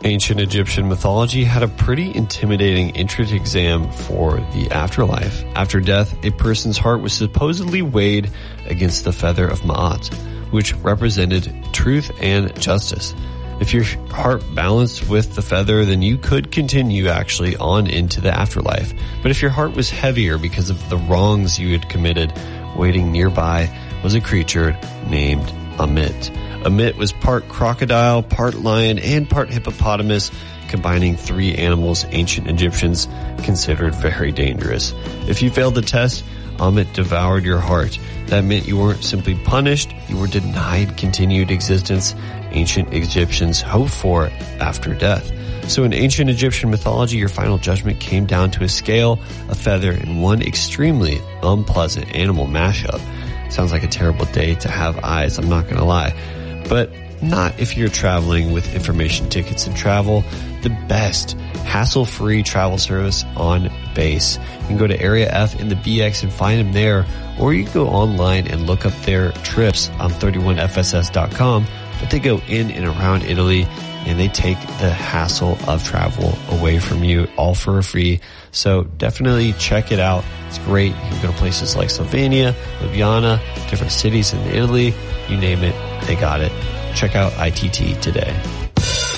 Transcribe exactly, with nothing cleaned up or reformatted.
Ancient Egyptian mythology had a pretty intimidating entrance exam for the afterlife. After death, a person's heart was supposedly weighed against the feather of Ma'at, which represented truth and justice. If your heart balanced with the feather, then you could continue actually on into the afterlife. But if your heart was heavier because of the wrongs you had committed, waiting nearby was a creature named Ammit. Ammit was part crocodile, part lion, and part hippopotamus, combining three animals ancient Egyptians considered very dangerous. If you failed the test, Ammit devoured your heart. That meant you weren't simply punished, you were denied continued existence ancient Egyptians hoped for after death. So in ancient Egyptian mythology, your final judgment came down to a scale, a feather, and one extremely unpleasant animal mashup. Sounds like a terrible day to have eyes, I'm not gonna lie. But not if you're traveling with information tickets and travel, the best hassle-free travel service on base. You can go to Area F in the B X and find them there, or you can go online and look up their trips on thirty-one F S S dot com, but they go in and around Italy and they take the hassle of travel away from you, all for free. So definitely check it out. It's great. You can go to places like Slovenia, Ljubljana, different cities in Italy, you name it, they got it. Check out I T T today.